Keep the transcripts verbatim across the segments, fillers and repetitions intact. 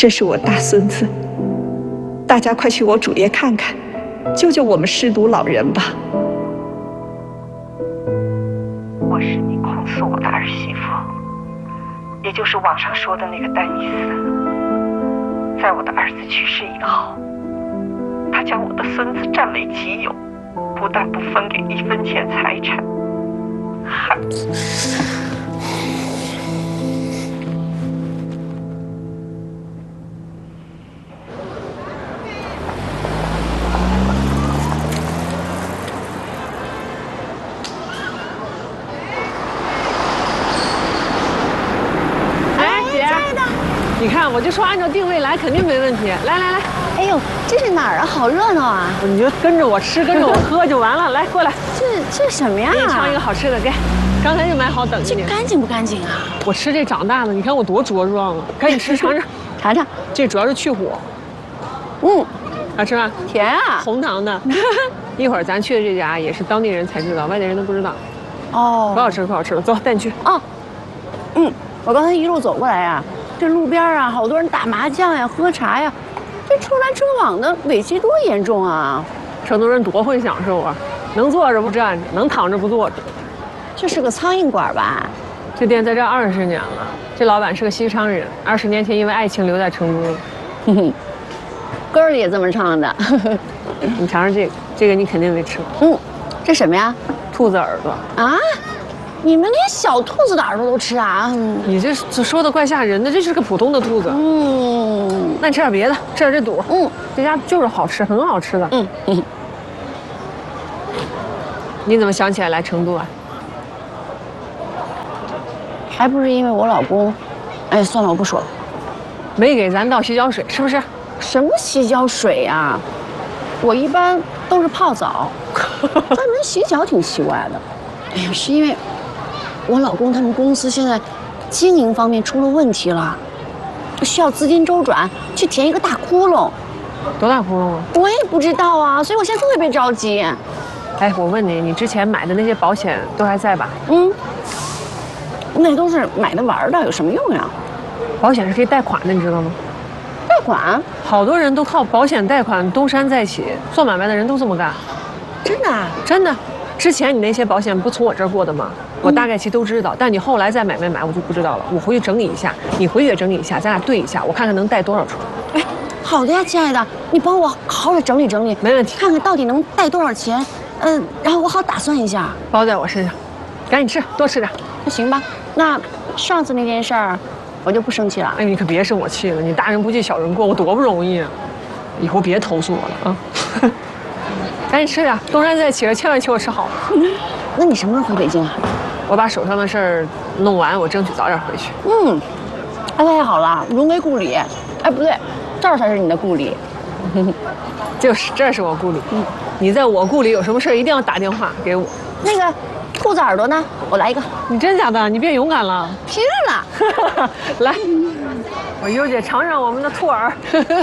这是我大孙子，大家快去我主页看看，救救我们失独老人吧。我是你控诉我的儿媳妇，也就是网上说的那个丹尼斯。在我的儿子去世以后，他将我的孙子占为己有，不但不分给一分钱财产，还…… 你看，我就说按照定位来，肯定没问题。来来来， 哎呦，这是哪儿啊？好热闹啊！ 你就跟着我吃，跟着我喝就完了。来，过来。 这这什么呀？ 给你尝一个好吃的，给。刚才就买好等着你。 这干净不干净啊？ 我吃这长大的，你看我多茁壮啊！赶紧吃，尝尝， 尝尝。 这主要是去火。 嗯， 好吃吗？ 甜啊， 红糖的。一会儿咱去的这家也是当地人才知道，外地人都不知道。 哦， 可好吃，可好吃了。走，带你去。 哦，嗯，我刚才一路走过来呀。这路边啊，好多人打麻将呀、喝茶呀，这车来车往的，尾气多严重啊！ 成都人多会享受啊，能坐着不站着，能躺着不坐着。 这是个苍蝇馆吧？ 这店在这二十年了，这老板是个西昌人，二十年前因为爱情留在成都了。 哼哼，歌里也这么唱的。 你尝尝这个，这个你肯定没吃过。 嗯，这什么呀？ 兔子耳朵啊？你们连小兔子的耳朵都吃啊？嗯、 你这这说的怪吓人的，这是个普通的兔子。嗯，那你吃点别的，吃点这肚。嗯，这家就是好吃，很好吃的。嗯嗯。你怎么想起来来成都啊？ 还不是因为我老公。哎，算了，我不说了。 没给咱倒洗脚水，是不是？ 什么洗脚水呀、啊？我一般都是泡澡，专门洗脚挺奇怪的。哎呀，是因为。我老公他们公司现在经营方面出了问题了，需要资金周转，去填一个大窟窿。 多大窟窿啊？ 我也不知道啊，所以我现在特别着急。 哎，我问你，你之前买的那些保险都还在吧？ 嗯，那都是买的玩的，有什么用呀？ 保险是可以贷款的，你知道吗？ 贷款？ 好多人都靠保险贷款东山再起，做买卖的人都这么干。 真的？ 真的。之前你那些保险不从我这儿过的吗？我大概其都知道，但你后来再买没买，我就不知道了。我回去整理一下，你回去也整理一下，咱俩对一下，我看看能贷多少出。 哎，好的呀，亲爱的，你帮我好好的整理整理， 没问题， 看看到底能贷多少钱，嗯、呃，然后我好打算一下。 包在我身上，赶紧吃，多吃点。 那行吧，那上次那件事儿，我就不生气了。 哎，你可别生我气了，你大人不计小人过，我多不容易啊！以后别投诉我了啊！赶紧吃点，东山再起了，千万求我吃好了。 那你什么时候回北京啊？ 我把手上的事儿弄完，我争取早点回去。 嗯，哎，太好了，荣归故里。哎，不对，这儿才是你的故里。 就是这是我故里。嗯，你在我故里有什么事一定要打电话给我。 那个兔子耳朵呢？我来一个。 你真假的？你变勇敢了？ 拼了！ 来，我优姐尝尝我们的兔耳。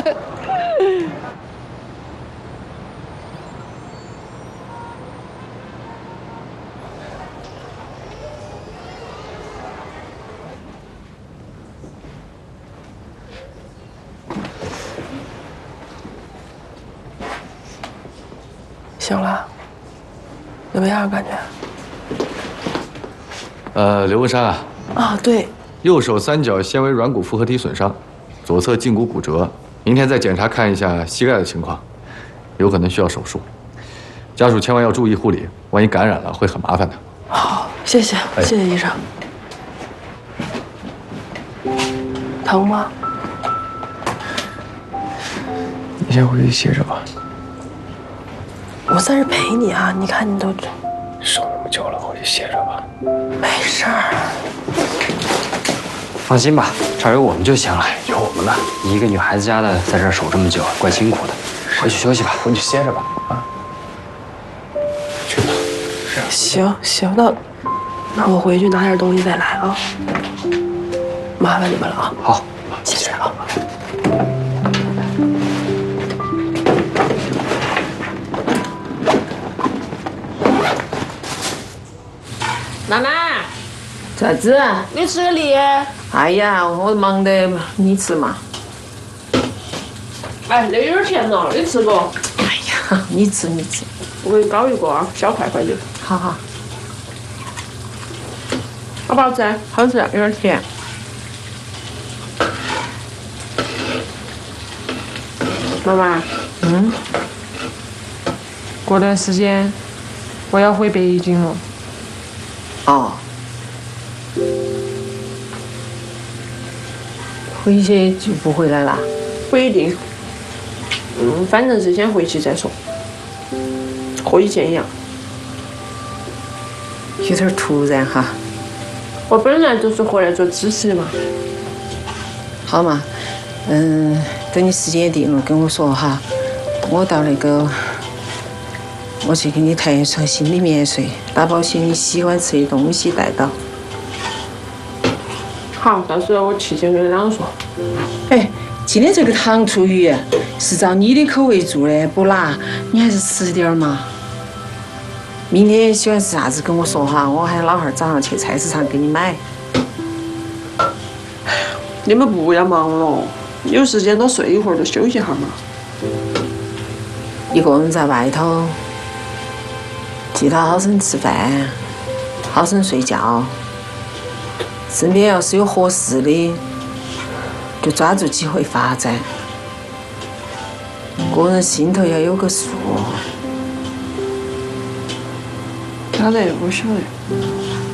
醒了，怎么样？感觉？ 呃，刘文山啊。 啊，对。 右手三角纤维软骨复合体损伤，左侧胫骨骨折，明天再检查看一下膝盖的情况，有可能需要手术。家属千万要注意护理，万一感染了会很麻烦的。 好，谢谢，谢谢医生。疼吗？ 你先回去歇着吧。 我在这陪你啊！你看你都受那么久了，回去歇着吧。 没事儿。 放心吧，这儿有我们就行了。 有我们了。 你一个女孩子家的，在这儿守这么久，怪辛苦的。回去休息吧， 回去歇着吧。啊，去吧。 是啊。行行，那那我回去拿点东西再来啊。麻烦你们了啊。 好， 谢谢啊。 妈妈， 咋子？ 你吃个梨。 哎呀，我忙得，你吃嘛。 哎，那有点甜了，你吃不？ 哎呀，你吃你吃。 我给你搞一个啊，小块块的。 好好。 好不好吃？好吃，有点甜。妈妈， 嗯，过段时间我要回北京了。 哦。回去就不回来了？ 不一定。嗯，反正是先回去再说。和以前一样。 有点突然哈。 我本来就是回来做支持的嘛。 好嘛，嗯，等你时间定了跟我说哈，我到那个，我去给你谈一床新的棉睡，打包些你喜欢吃的东西带到。 好，到时候我提前跟你两个说。 哎，今天这个糖醋鱼是照你的口味做的，不辣，你还是吃点嘛。明天喜欢吃啥子跟我说哈，我喊老汉儿早上去菜市场给你买。 你们不要忙了，有时间多睡一会儿，多休息下嘛。 一个人在外头，记得好生吃饭，好生睡觉。身边要是有合适的，就抓住机会发展。个人心头要有个数。 晓得，我晓得。